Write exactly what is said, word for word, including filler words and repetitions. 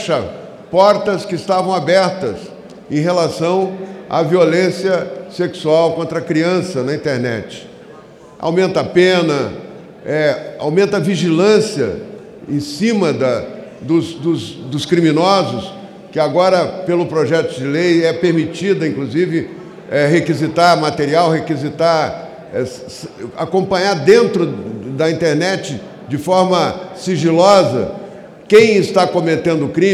fecha portas que estavam abertas em relação à violência sexual contra a criança na internet. Aumenta a pena, é, aumenta a vigilância em cima da, dos, dos, dos criminosos, que agora, pelo projeto de lei, é permitida, inclusive, é, requisitar material, requisitar, é, acompanhar dentro da internet, de forma sigilosa, quem está cometendo o crime.